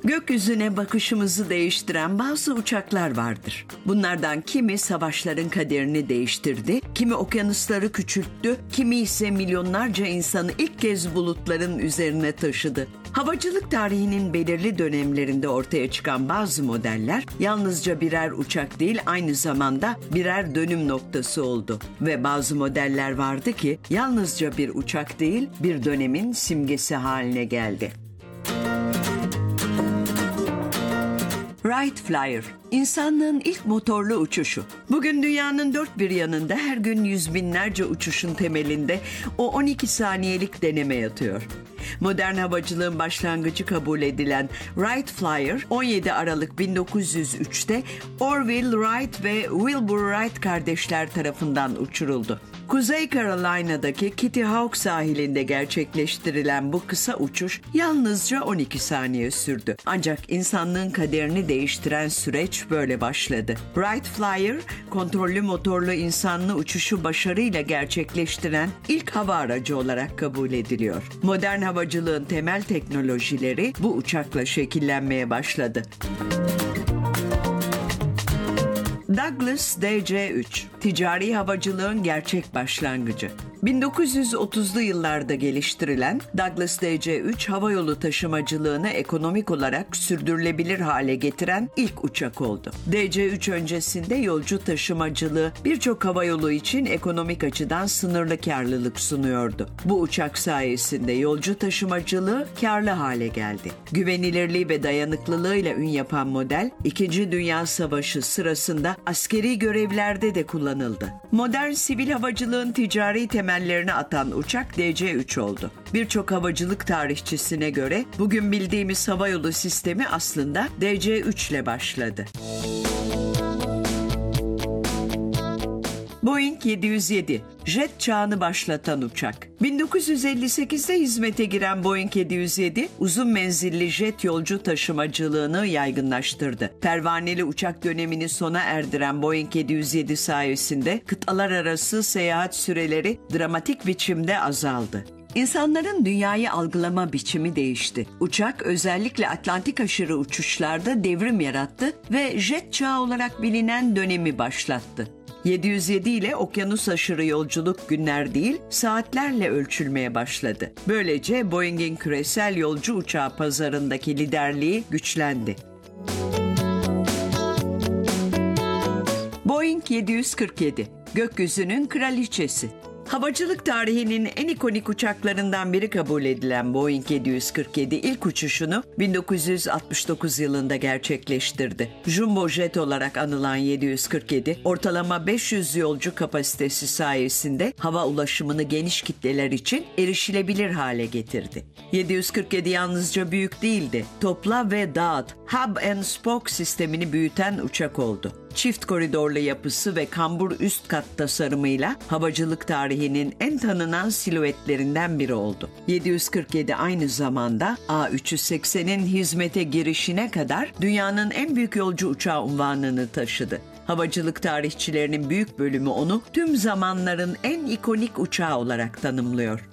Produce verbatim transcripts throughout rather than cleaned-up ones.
Gökyüzüne bakışımızı değiştiren bazı uçaklar vardır. Bunlardan kimi savaşların kaderini değiştirdi, kimi okyanusları küçülttü, kimi ise milyonlarca insanı ilk kez bulutların üzerine taşıdı. Havacılık tarihinin belirli dönemlerinde ortaya çıkan bazı modeller yalnızca birer uçak değil, aynı zamanda birer dönüm noktası oldu. Ve bazı modeller vardı ki yalnızca bir uçak değil, bir dönemin simgesi haline geldi. Wright Flyer, insanlığın ilk motorlu uçuşu. Bugün dünyanın dört bir yanında her gün yüz binlerce uçuşun temelinde o on iki saniyelik deneme yatıyor. Modern havacılığın başlangıcı kabul edilen Wright Flyer, on yedi Aralık bin dokuz yüz üçte Orville Wright ve Wilbur Wright kardeşler tarafından uçuruldu. Kuzey Carolina'daki Kitty Hawk sahilinde gerçekleştirilen bu kısa uçuş yalnızca on iki saniye sürdü. Ancak insanlığın kaderini değiştiren süreç böyle başladı. Wright Flyer, kontrollü motorlu insanlı uçuşu başarıyla gerçekleştiren ilk hava aracı olarak kabul ediliyor. Modern havacılığın temel teknolojileri bu uçakla şekillenmeye başladı. Douglas D C üç, ticari havacılığın gerçek başlangıcı. bin dokuz yüz otuzlu yıllarda geliştirilen Douglas D C üç, havayolu taşımacılığını ekonomik olarak sürdürülebilir hale getiren ilk uçak oldu. D C üç öncesinde yolcu taşımacılığı birçok havayolu için ekonomik açıdan sınırlı karlılık sunuyordu. Bu uçak sayesinde yolcu taşımacılığı karlı hale geldi. Güvenilirliği ve dayanıklılığıyla ün yapan model, İkinci Dünya Savaşı sırasında askeri görevlerde de kullanıldı. Modern sivil havacılığın ticari temellerini atan uçak D C üç oldu. Birçok havacılık tarihçisine göre bugün bildiğimiz havayolu sistemi aslında D C üç ile başladı. Boeing yedi yüz yedi, jet çağını başlatan uçak. bin dokuz yüz elli sekizde hizmete giren Boeing yedi yüz yedi, uzun menzilli jet yolcu taşımacılığını yaygınlaştırdı. Pervaneli uçak dönemini sona erdiren Boeing yedi yüz yedi sayesinde kıtalar arası seyahat süreleri dramatik biçimde azaldı. İnsanların dünyayı algılama biçimi değişti. Uçak özellikle Atlantik aşırı uçuşlarda devrim yarattı ve jet çağı olarak bilinen dönemi başlattı. yedi yüz yedi ile okyanus aşırı yolculuk günler değil, saatlerle ölçülmeye başladı. Böylece Boeing'in küresel yolcu uçağı pazarındaki liderliği güçlendi. Boeing yedi yüz kırk yedi, gökyüzünün kraliçesi. Havacılık tarihinin en ikonik uçaklarından biri kabul edilen Boeing yedi yüz kırk yedi ilk uçuşunu bin dokuz yüz altmış dokuz yılında gerçekleştirdi. Jumbo jet olarak anılan yedi yüz kırk yedi, ortalama beş yüz yolcu kapasitesi sayesinde hava ulaşımını geniş kitleler için erişilebilir hale getirdi. yedi yüz kırk yedi yalnızca büyük değildi, topla ve dağıt, hub and spoke sistemini büyüten uçak oldu. Çift koridorlu yapısı ve kambur üst kat tasarımıyla havacılık tarihinin en tanınan silüetlerinden biri oldu. yedi yüz kırk yedi aynı zamanda A üç yüz seksenin hizmete girişine kadar dünyanın en büyük yolcu uçağı unvanını taşıdı. Havacılık tarihçilerinin büyük bölümü onu tüm zamanların en ikonik uçağı olarak tanımlıyor.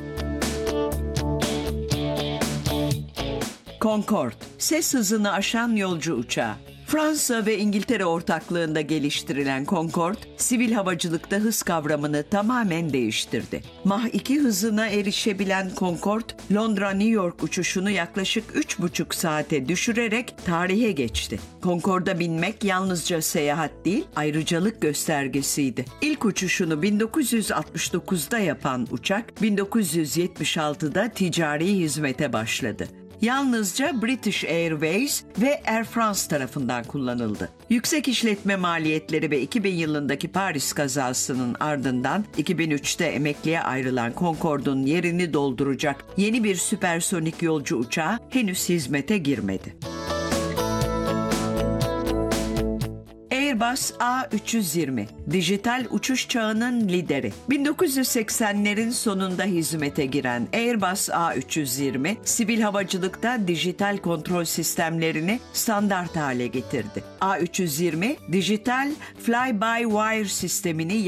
Concorde, ses hızını aşan yolcu uçağı. Fransa ve İngiltere ortaklığında geliştirilen Concorde, sivil havacılıkta hız kavramını tamamen değiştirdi. Mach iki hızına erişebilen Concorde, Londra-New York uçuşunu yaklaşık üç buçuk saate düşürerek tarihe geçti. Concorde'a binmek yalnızca seyahat değil, ayrıcalık göstergesiydi. İlk uçuşunu bin dokuz yüz altmış dokuzda yapan uçak, bin dokuz yüz yetmiş altıda ticari hizmete başladı. Yalnızca British Airways ve Air France tarafından kullanıldı. Yüksek işletme maliyetleri ve iki bin yılındaki Paris kazasının ardından iki bin üçte emekliye ayrılan Concorde'un yerini dolduracak yeni bir süpersonik yolcu uçağı henüz hizmete girmedi. Airbus A üç yüz yirmi, dijital uçuş çağının lideri. bin dokuz yüz seksenlerin sonunda hizmete giren Airbus A üç yüz yirmi, sivil havacılıkta dijital kontrol sistemlerini standart hale getirdi. A üç yüz yirmi, dijital fly-by-wire sistemini